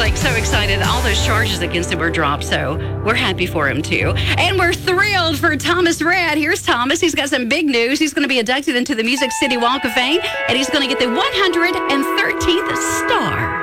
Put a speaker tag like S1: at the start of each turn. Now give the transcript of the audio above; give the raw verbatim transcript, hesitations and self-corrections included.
S1: like so excited. All those charges against him were dropped, so we're happy for him too. And we're thrilled for Thomas Rhett. Here's Thomas. He's got some big news. He's going to be inducted into the Music City Walk of Fame, and he's going to get the one hundred thirteenth star.